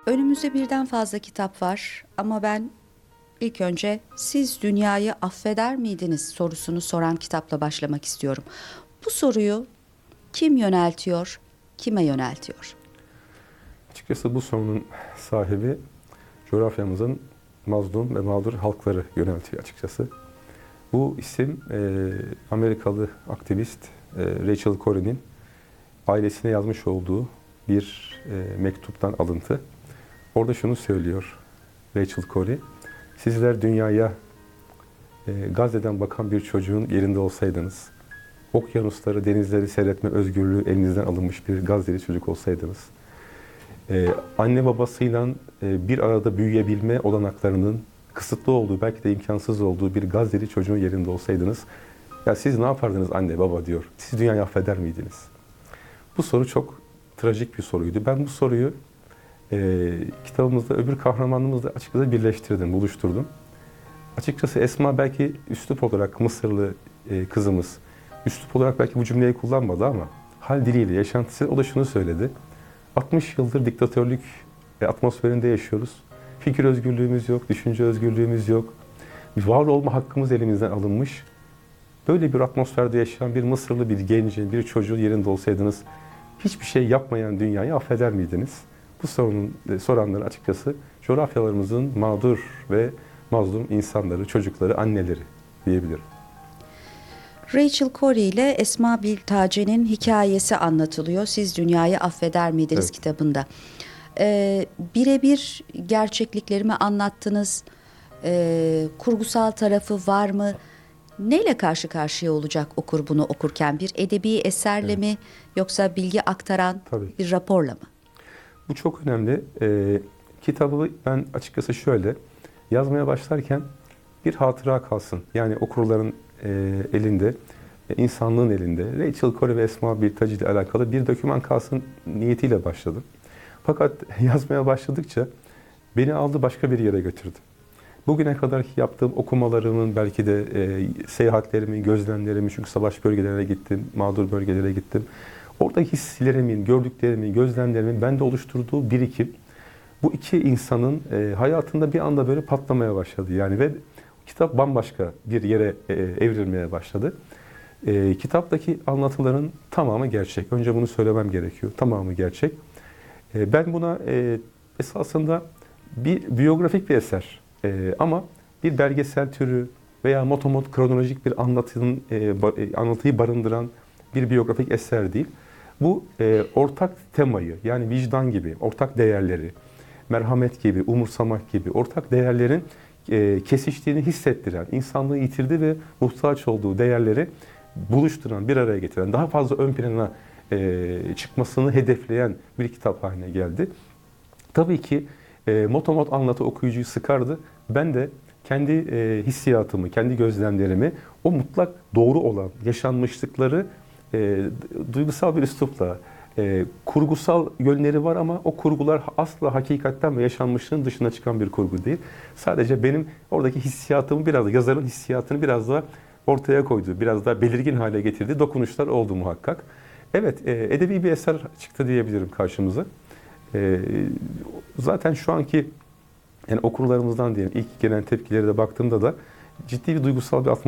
Önümüzde birden fazla kitap var ama ben ilk önce siz dünyayı affeder miydiniz sorusunu soran kitapla başlamak istiyorum. Bu soruyu kim yöneltiyor, kime yöneltiyor? Açıkçası bu sorunun sahibi coğrafyamızın mazlum ve mağdur halkları yöneltiyor açıkçası. Bu isim Amerikalı aktivist Rachel Corrie'nin ailesine yazmış olduğu bir mektuptan alıntı. Orada şunu söylüyor Rachel Corrie: sizler dünyaya Gazze'den bakan bir çocuğun yerinde olsaydınız, okyanusları, denizleri seyretme özgürlüğü elinizden alınmış bir Gazze'li çocuk olsaydınız, anne babasıyla bir arada büyüyebilme olanaklarının kısıtlı olduğu, belki de imkansız olduğu bir Gazze'li çocuğun yerinde olsaydınız, ya siz ne yapardınız anne baba diyor. Siz dünyayı affeder miydiniz? Bu soru çok trajik bir soruydu. Ben bu soruyu kitabımızda öbür kahramanımızla açıkçası birleştirdim, buluşturdum. Açıkçası Esma belki üslup olarak Mısırlı kızımız, üslup olarak belki bu cümleyi kullanmadı ama hal diliyle, yaşantısı o da şunu söyledi: 60 yıldır diktatörlük atmosferinde yaşıyoruz. Fikir özgürlüğümüz yok, düşünce özgürlüğümüz yok. Var olma hakkımız elimizden alınmış. Böyle bir atmosferde yaşayan bir Mısırlı bir gencin, bir çocuğun yerinde olsaydınız hiçbir şey yapmayan dünyayı affeder miydiniz? Bu sorunun soranları açıkçası coğrafyalarımızın mağdur ve mazlum insanları, çocukları, anneleri diyebilirim. Rachel Corrie ile Esma Biltace'nin hikayesi anlatılıyor. Siz dünyayı affeder miydiniz Evet. kitabında. Birebir gerçekliklerimi anlattınız. Kurgusal tarafı var mı? Neyle karşı karşıya olacak okur bunu okurken? Bir edebi eserle mi yoksa bilgi aktaran Tabii. bir raporla mı? Bu çok önemli. Kitabı ben açıkçası şöyle yazmaya başlarken bir hatıra kalsın. Yani okurların elinde, insanlığın elinde Rachel Corrie ve Esma Biltaci ile alakalı bir doküman kalsın niyetiyle başladım. Fakat yazmaya başladıkça beni aldı, başka bir yere götürdü. Bugüne kadar yaptığım okumalarımın, belki de seyahatlerimin, gözlemlerimin, çünkü savaş bölgelerine gittim, mağdur bölgelere gittim. Oradaki hislerimin, gördüklerimin, gözlemlerimin bende oluşturduğu birikim, bu iki insanın hayatında bir anda böyle patlamaya başladı. Yani ve kitap bambaşka bir yere evrilmeye başladı. Kitaptaki anlatıların tamamı gerçek. Önce bunu söylemem gerekiyor. Tamamı gerçek. Ben buna esasında bir biyografik bir eser ama bir belgesel türü veya motomot kronolojik bir anlatıyı barındıran bir biyografik eser değil. Bu ortak temayı, yani vicdan gibi, ortak değerleri, merhamet gibi, umursamak gibi ortak değerlerin kesiştiğini hissettiren, insanlığı yitirdi ve muhtaç olduğu değerleri buluşturan, bir araya getiren, daha fazla ön plana çıkmasını hedefleyen bir kitap haline geldi. Tabii ki motomot anlatı okuyucuyu sıkardı. Ben de kendi hissiyatımı, kendi gözlemlerimi, o mutlak doğru olan yaşanmışlıkları duygusal bir üslupla, kurgusal yönleri var ama o kurgular asla hakikatten ve yaşanmışlığın dışına çıkan bir kurgu değil. Sadece benim oradaki hissiyatımı, biraz da yazarın hissiyatını biraz daha ortaya koyduğu, biraz daha belirgin hale getirdiği dokunuşlar oldu muhakkak. Evet, edebi bir eser çıktı diyebilirim karşımıza. Zaten şu anki yani okurlarımızdan diyelim ilk gelen tepkilere de baktığımda da ciddi bir duygusal bir atmosfer